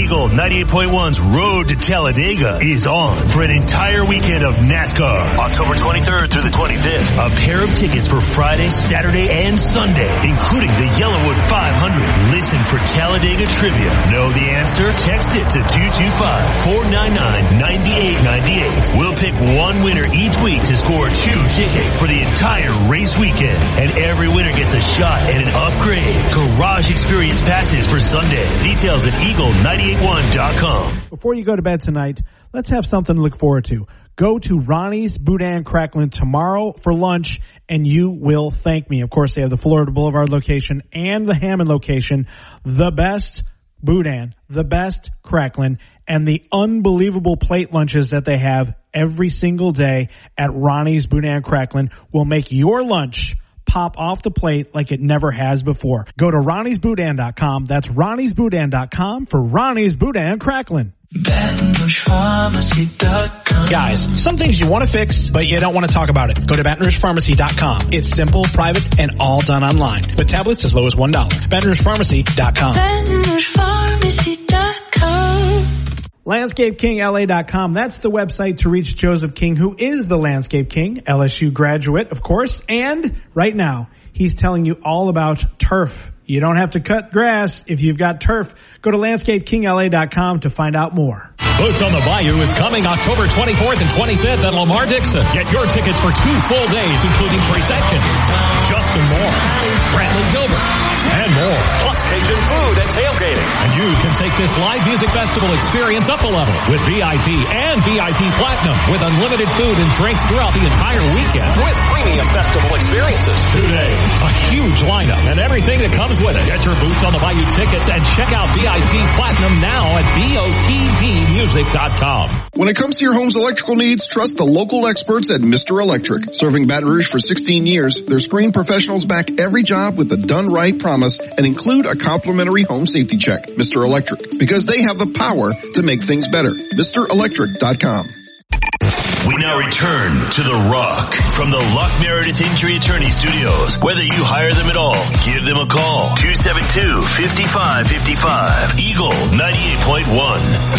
Eagle 98.1's Road to Talladega is on for an entire weekend of NASCAR. October 23rd through the 25th. A pair of tickets for Friday, Saturday, and Sunday, including the Yellowwood 500. Listen for Talladega trivia. Know the answer? Text it to 225-499-9898. We'll pick one winner each week to score 2 tickets for the entire race weekend. And every winner gets a shot at an upgrade. Garage Experience passes for Sunday. Details at Eagle981.com. Before you go to bed tonight, let's have something to look forward to. Go to Ronnie's Boudin Cracklin tomorrow for lunch, and you will thank me. Of course, they have the Florida Boulevard location and the Hammond location. The best Boudin, the best Cracklin, and the unbelievable plate lunches that they have every single day at Ronnie's Boudin Cracklin will make your lunch pop off the plate like it never has before. Go to Ronnie'sBoudin.com. That's Ronnie'sBoudin.com for Ronnie's Boudin Cracklin. Guys, some things you want to fix, but you don't want to talk about it. Go to BatonRougePharmacy.com. It's simple, private, and all done online. With tablets as low as $1. BatonRougePharmacy.com. BatonRougePharmacy.com. LandscapeKingLA.com. That's the website to reach Joseph King, who is the Landscape King, LSU graduate, of course. And right now, he's telling you all about turf. You don't have to cut grass if you've got turf. Go to LandscapeKingLA.com to find out more. Boots on the Bayou is coming October 24th and 25th at Lamar Dixon. Get your tickets for 2 full days, including Trace Atkins, Justin Moore, Brantley Gilbert, and more. Plus Cajun food and tailgating. And you can take this live music festival experience up a level with VIP and VIP Platinum with unlimited food and drinks throughout the entire weekend. With premium festival experiences. Today, a huge lineup and everything that comes with it. Get your Boots on the Bayou tickets and check out VIP Platinum now at BOTBmusic.com. When it comes to your home's electrical needs, trust the local experts at Mr. Electric. Serving Baton Rouge for 16 years, their screened professionals back every job with a done right promise and include a complimentary home safety check. Mr. Electric, because they have the power to make things better. MrElectric.com. We now return to The Rock from the Luck Meredith Injury Attorney Studios. Whether you hire them at all, give them a call. 272-5555. Eagle 98.1.